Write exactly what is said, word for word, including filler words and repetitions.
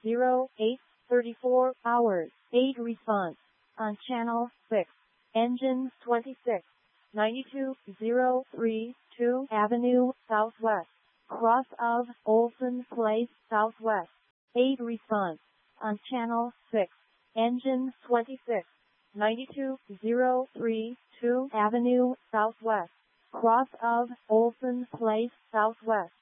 zero eight thirty-four hours. eight response. On channel six. Engine twenty-six. ninety-two thousand thirty-two Avenue Southwest. Cross of Olson Place Southwest. eight response. On channel six. Engine twenty-six. ninety-two thousand thirty-two Avenue Southwest. Cross of Olson Place Southwest.